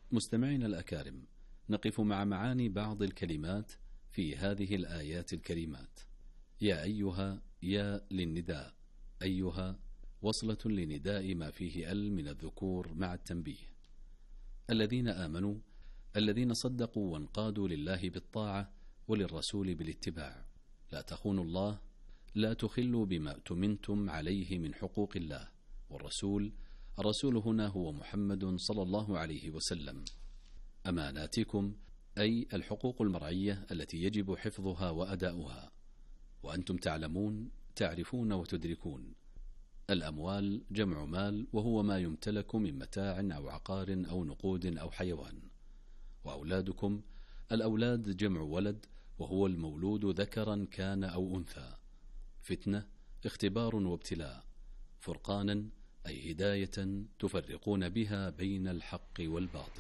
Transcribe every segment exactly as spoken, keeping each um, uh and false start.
مستمعينا الأكارم، نقف مع معاني بعض الكلمات في هذه الآيات الكريمات. يا أيها، يا للنداء، أيها وصلة لنداء ما فيه ال من الذكور مع التنبيه. الذين آمنوا، الذين صدقوا وانقادوا لله بالطاعة وللرسول بالاتباع. لا تخونوا الله، لا تخلوا بما اؤتمنتم عليه من حقوق الله والرسول. الرسول هنا هو محمد صلى الله عليه وسلم. أماناتكم، أي الحقوق المرعية التي يجب حفظها وأداؤها، وأنتم تعلمون، تعرفون وتدركون. الأموال جمع مال، وهو ما يمتلك من متاع أو عقار أو نقود أو حيوان. وأولادكم، الأولاد جمع ولد، وهو المولود ذكرا كان أو أنثى. فتنة، اختبار وابتلاء. فرقانا، أي هداية تفرقون بها بين الحق والباطل.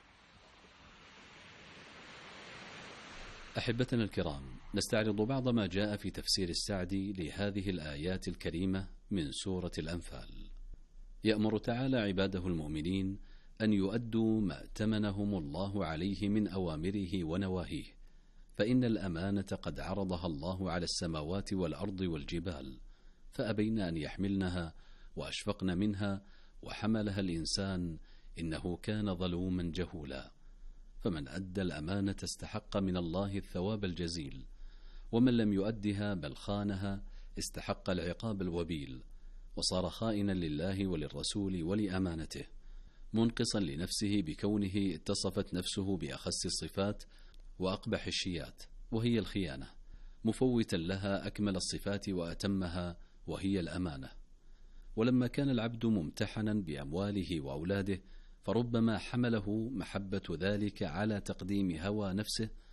أحبتنا الكرام، نستعرض بعض ما جاء في تفسير السعدي لهذه الآيات الكريمة من سورة الأنفال. يأمر تعالى عباده المؤمنين أن يؤدوا ما ائتمنهم الله عليه من أوامره ونواهيه، فإن الأمانة قد عرضها الله على السماوات والأرض والجبال، فأبين أن يحملنها وأشفقن منها، وحملها الإنسان إنه كان ظلوما جهولا. فمن أدى الأمانة استحق من الله الثواب الجزيل، ومن لم يؤدها بل خانها استحق العقاب الوبيل، وصار خائنا لله وللرسول ولأمانته، منقصا لنفسه بكونه اتصفت نفسه بأخس الصفات وأقبح الشيات وهي الخيانة، مفوتا لها أكمل الصفات وأتمها وهي الأمانة. ولما كان العبد ممتحنا بأمواله وأولاده، فربما حمله محبة ذلك على تقديم هوى نفسه